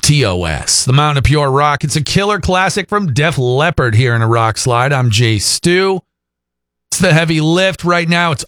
TOS, the Mountain of Pure Rock. It's a killer classic from Def Leppard here in a rock slide. I'm Jay Stu. It's the heavy lift right now. It's